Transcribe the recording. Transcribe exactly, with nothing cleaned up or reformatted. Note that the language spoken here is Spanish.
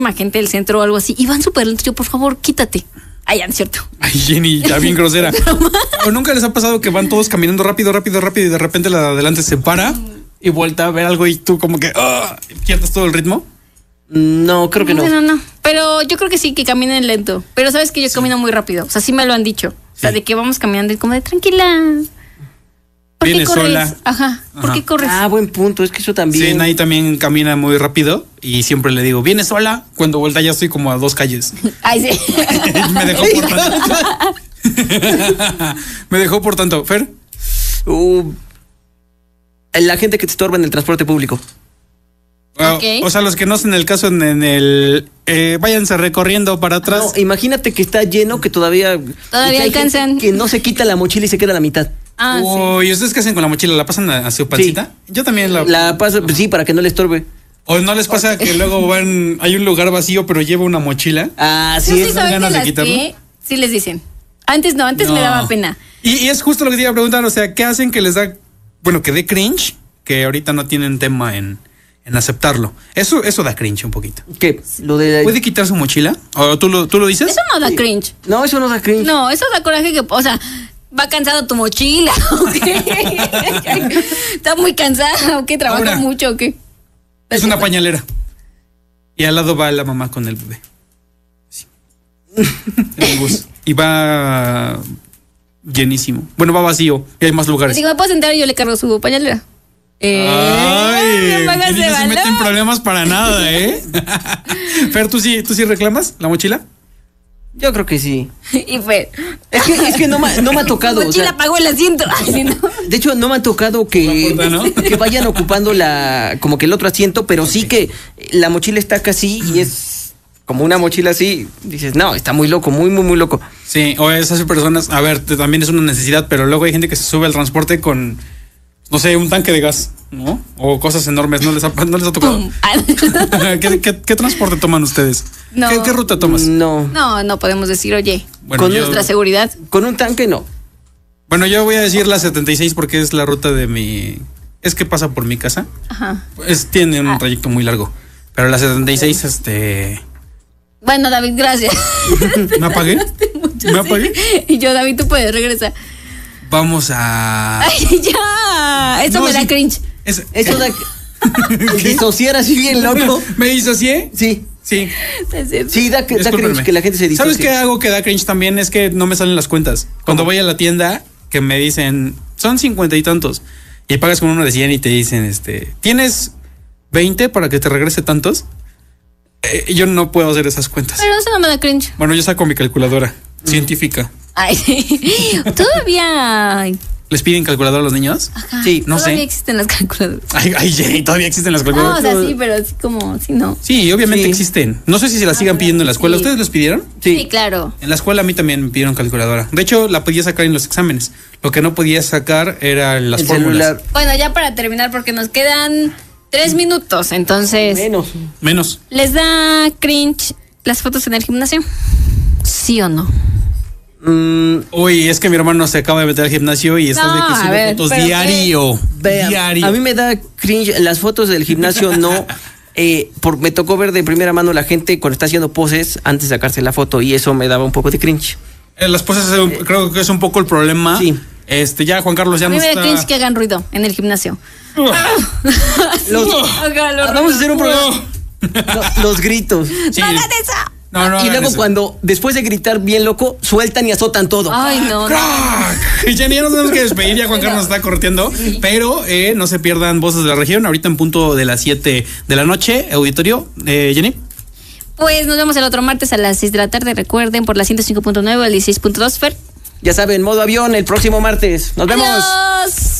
gente del centro o algo así, y van súper lentos. Yo, por favor, quítate. Ay, ya, no es cierto. Ay, Jenny, ya bien grosera. ¿O nunca les ha pasado que van todos caminando rápido, rápido, rápido y de repente la de adelante se para y vuelta a ver algo y tú como que oh, pierdes todo el ritmo? No, creo que no. No, no, no. Pero yo creo que sí, que caminen lento. Pero sabes que yo sí. camino muy rápido. O sea, sí me lo han dicho. O sea, sí. de que vamos caminando y como de tranquila. ¿Por qué corres? Sola. Ajá. ¿Por Ajá. qué corres? Ah, buen punto. Es que eso también. Sí, Nay también camina muy rápido y siempre le digo, ¿vienes sola? Cuando vuelta ya estoy como a dos calles. Ay, sí. Me dejó por tanto. Me dejó por tanto. ¿Fer? Uh, la gente que te estorba en el transporte público. Okay. O, o sea, los que no hacen el caso en, en el... Eh, váyanse recorriendo para atrás. No, imagínate que está lleno, que todavía... Todavía alcanzan. Que no se quita la mochila y se queda a la mitad. Ah, oh, sí. ¿Y ustedes qué hacen con la mochila? ¿La pasan a, a su pancita? Sí. Yo también la... La paso, sí, para que no le estorbe. ¿O no les pasa que luego van... Hay un lugar vacío, pero lleva una mochila? Ah, sí. ¿Sí saben ganas de quitarlo? Que, sí les dicen. Antes no, antes no. me daba pena. Y, y es justo lo que te iba a preguntar. O sea, ¿qué hacen que les da... Bueno, que dé cringe, que ahorita no tienen tema en... en aceptarlo. Eso eso da cringe un poquito. ¿Qué? Lo de... ¿Puede quitar su mochila? ¿O tú lo, tú lo dices? Eso no da cringe. No, eso no da cringe. No, eso da coraje que... O sea, va cansado tu mochila. ¿Okay? Está muy cansada. ¿O qué? ¿Trabaja Ahora, mucho o qué? Es una pañalera. Y al lado va la mamá con el bebé. Sí. El bus. Y va llenísimo. Bueno, va vacío. Y hay más lugares. Digo, ¿me puedo sentar y yo le cargo su pañalera? Eh, Ay, y no se meten problemas para nada, ¿eh? Fer, ¿tú sí, ¿tú sí reclamas la mochila? Yo creo que sí. Y fue. Es que, es que no, me, no me ha tocado. La mochila o sea, pagó el asiento. Ay, no. De hecho, no me ha tocado que, puta, ¿no? que vayan ocupando la como que el otro asiento, pero sí que la mochila está casi y es como una mochila así. Dices, no, está muy loco, muy, muy, muy loco. Sí, o esas personas, a ver, también es una necesidad, pero luego hay gente que se sube al transporte con... No sé, un tanque de gas, ¿no? O cosas enormes, ¿no les ha, no les ha tocado? ¿Qué, qué, ¿Qué transporte toman ustedes? No. ¿Qué, ¿Qué ruta tomas? No. No, no podemos decir, oye, bueno, con yo, nuestra seguridad. Con un tanque no. Bueno, yo voy a decir la setenta y seis porque es la ruta de mi... Es que pasa por mi casa. Ajá. Es, tiene un ah. trayecto muy largo. Pero la setenta y seis, este... Bueno, David, gracias. ¿Me apagué? Mucho, ¿Me apagué? Sí. Y yo, David, tú puedes, regresa. Vamos a... ¡Ay, ya! Eso no, me sí. da cringe. Es, Eso da... Disociar así bien loco. ¿Me disocié? Sí. Sí. Sí, da, da cringe que la gente se disocie. ¿Sabes qué hago que da cringe también? Es que no me salen las cuentas. Cuando voy a la tienda, que me dicen, son cincuenta y tantos. Y pagas con uno de cien y te dicen, este, ¿tienes veinte para que te regrese tantos? Eh, yo no puedo hacer esas cuentas. Pero eso no me da cringe. Bueno, yo saco mi calculadora mm. científica. Ay, sí. Todavía. ¿Les piden calculadora a los niños? Ajá. Sí, no todavía sé. Todavía existen las calculadoras. Ay, ay, Jenny, todavía existen las calculadoras. No, o sea, sí, pero así como, sí, no. Sí, obviamente sí. existen. No sé si se las sigan ah, pidiendo en la escuela. Sí. ¿Ustedes les pidieron? Sí. sí, claro. En la escuela a mí también me pidieron calculadora. De hecho, la podía sacar en los exámenes. Lo que no podía sacar eran las El fórmulas. Celular. Bueno, ya para terminar, porque nos quedan tres minutos, entonces. Menos. Menos. ¿Les da cringe las fotos en el gimnasio? ¿Sí o no? Mm, Uy, es que mi hermano se acaba de meter al gimnasio y está no, de que sube ver, fotos diario. Vea, diario. A mí me da cringe las fotos del gimnasio, no. Eh, por, me tocó ver de primera mano la gente cuando está haciendo poses antes de sacarse la foto y eso me daba un poco de cringe. Eh, las poses eh, creo que es un poco el problema. Sí. Este, ya Juan Carlos ya a mí no me está. da cringe que hagan ruido en el gimnasio. Uh. los, uh. Vamos a hacer un programa. Los, los gritos. Sí. No hagan eso. No, no, y luego eso. Cuando, después de gritar bien loco, sueltan y azotan todo. Ay, no. ¡Crack! Y Jenny, ya nos tenemos que despedir, ya Juan Carlos nos está correteando. Sí. Pero eh, no se pierdan Voces de la Región, ahorita en punto de las siete de la noche, auditorio. Eh, Jenny. Pues nos vemos el otro martes a las seis de la tarde, recuerden, por la ciento cinco punto nueve o el dieciséis punto dos, Fer. Ya saben, modo avión el próximo martes. Nos vemos. Adiós.